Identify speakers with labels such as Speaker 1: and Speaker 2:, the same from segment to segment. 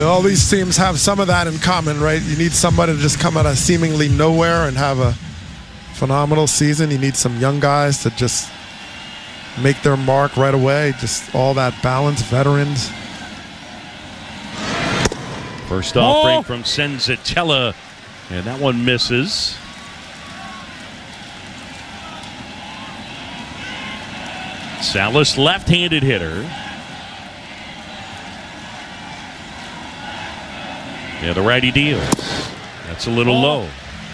Speaker 1: All these teams have some of that in common, right? You need somebody to just come out of seemingly nowhere and have a phenomenal season. You need some young guys to just make their mark right away. Just all that balance, veterans.
Speaker 2: First offering from Senzatella, and that one misses. Salas, left-handed hitter. Yeah, the righty deals. That's a little low.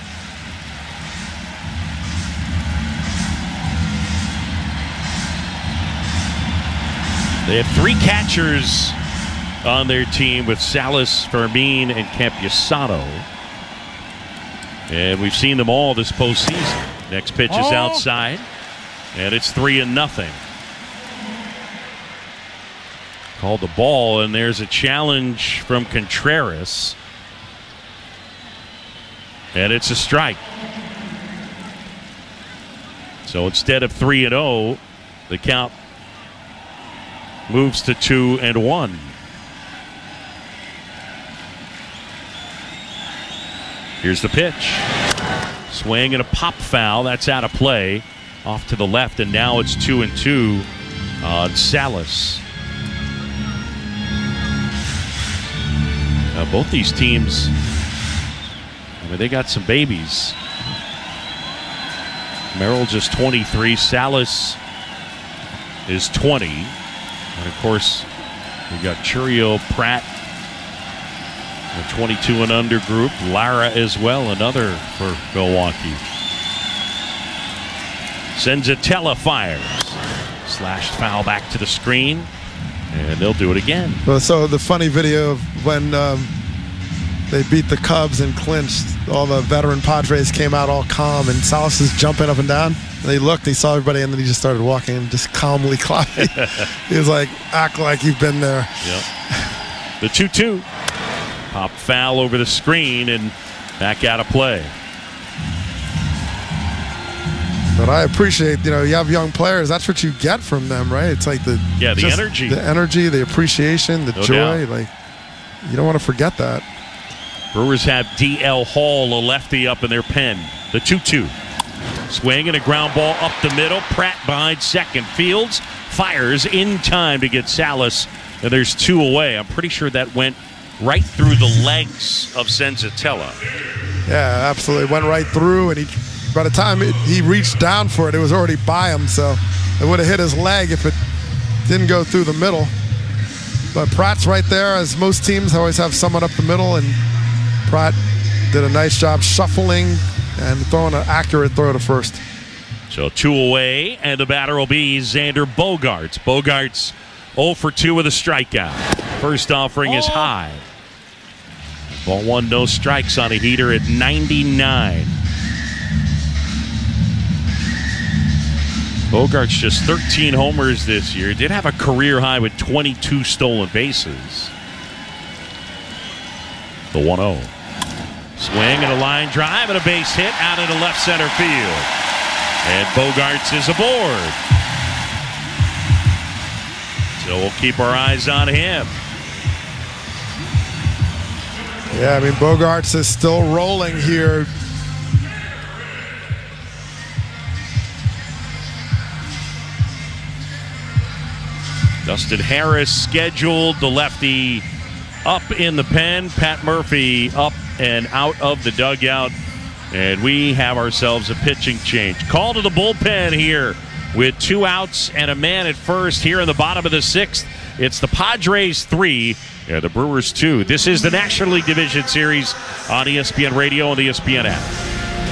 Speaker 2: They have 3 catchers on their team with Salas, Fermin, and Campusano. And we've seen them all this postseason. Next pitch is outside, and it's 3-0. Called the ball, and there's a challenge from Contreras. And it's a strike. So instead of 3-0, the count moves to 2-1. Here's the pitch. Swing and a pop foul. That's out of play. Off to the left, and now it's 2-2 on Salas. Both these teams, I mean, they got some babies. Merrill just 23. Salas is 20. And, of course, we got Churio, Pratt, the 22 and under group. Lara as well, another for Milwaukee. Senzatella fires. Slashed foul back to the screen. And they'll do it again.
Speaker 1: Well, so the funny video of when they beat the Cubs and clinched, all the veteran Padres came out all calm, and Salas is jumping up and down. And they looked, he saw everybody, and then he just started walking and just calmly clapping. He was like, act like you've been there.
Speaker 2: Yep. The 2-2. Pop foul over the screen and back out of play.
Speaker 1: But I appreciate, you have young players. That's what you get from them, right? It's like the
Speaker 2: energy.
Speaker 1: The energy, the appreciation, the joy. Doubt. Like, you don't want to forget that.
Speaker 2: Brewers have D.L. Hall, a lefty, up in their pen. The 2-2. Swing and a ground ball up the middle. Pratt behind second. Fields fires in time to get Salas, and there's 2 away. I'm pretty sure that went right through the legs of Senzatella.
Speaker 1: Yeah, absolutely. Went right through, and by the time he reached down for it, it was already by him, so it would have hit his leg if it didn't go through the middle. But Pratt's right there, as most teams always have someone up the middle, and Pratt did a nice job shuffling and throwing an accurate throw to first.
Speaker 2: So 2 away, and the batter will be Xander Bogaerts. Bogaerts 0 for 2 with a strikeout. First offering is high. Ball 1, no strikes on a heater at 99. Bogaerts just 13 homers this year. Did have a career high with 22 stolen bases. The 1-0. Swing and a line drive and a base hit out into left center field. And Bogaerts is aboard. So we'll keep our eyes on him.
Speaker 1: Yeah, I mean, Bogaerts is still rolling here.
Speaker 2: Dustin Harris scheduled, the lefty up in the pen. Pat Murphy up and out of the dugout. And we have ourselves a pitching change. Call to the bullpen here with 2 outs and a man at first here in the bottom of the 6th. It's the Padres 3 and the Brewers 2. This is the National League Division Series on ESPN Radio and the ESPN app.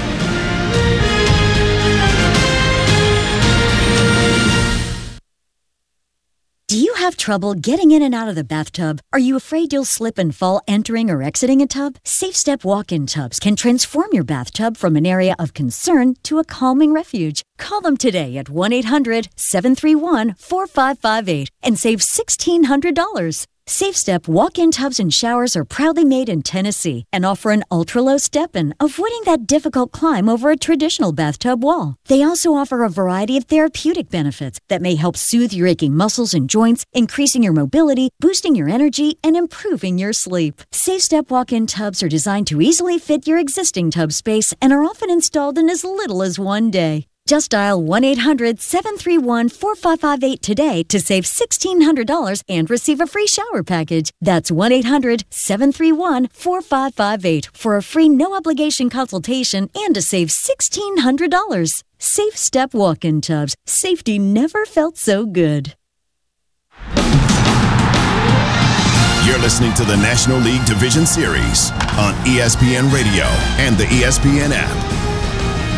Speaker 3: Do you have trouble getting in and out of the bathtub? Are you afraid you'll slip and fall entering or exiting a tub? Safe Step walk-in tubs can transform your bathtub from an area of concern to a calming refuge. Call them today at 1-800-731-4558 and save $1,600. Safe Step walk-in tubs and showers are proudly made in Tennessee and offer an ultra-low step-in, avoiding that difficult climb over a traditional bathtub wall. They also offer a variety of therapeutic benefits that may help soothe your aching muscles and joints, increasing your mobility, boosting your energy, and improving your sleep. Safe Step walk-in tubs are designed to easily fit your existing tub space and are often installed in as little as 1 day. Just dial 1-800-731-4558 today to save $1,600 and receive a free shower package. That's 1-800-731-4558 for a free no-obligation consultation and to save $1,600. Safe Step walk-in tubs. Safety never felt so good.
Speaker 4: You're listening to the National League Division Series on ESPN Radio and the ESPN app.